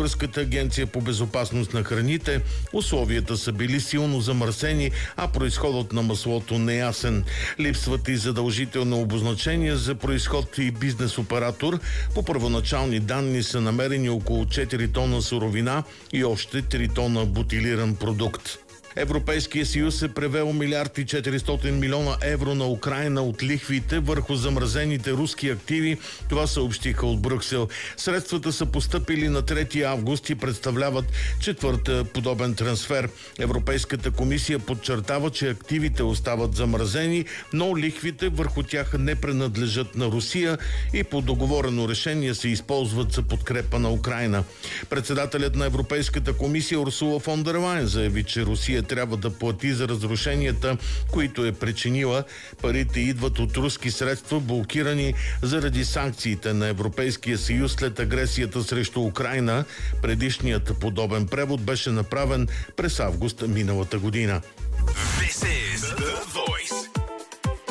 Българската агенция по безопасност на храните условията са били силно замърсени, а произходът на маслото неясен. Липсват и задължително обозначение за произход и бизнес оператор. По първоначални данни са намерени около 4 тона суровина и още 3 тона бутилиран продукт. Европейския съюз е превел 1,4 милиарда евро на Украйна от лихвите върху замразените руски активи. Това съобщиха от Брюксел. Средствата са постъпили на 3 август и представляват четвърта подобен трансфер. Европейската комисия подчертава, че активите остават замразени, но лихвите върху тях не принадлежат на Русия и по договорено решение се използват за подкрепа на Украйна. Председателят на Европейската комисия Урсула фон дер Лайен заяви, че Русия трябва да плати за разрушенията, които е причинила. Парите идват от руски средства, блокирани заради санкциите на Европейския съюз след агресията срещу Украйна. Предишният подобен превод беше направен през август миналата година.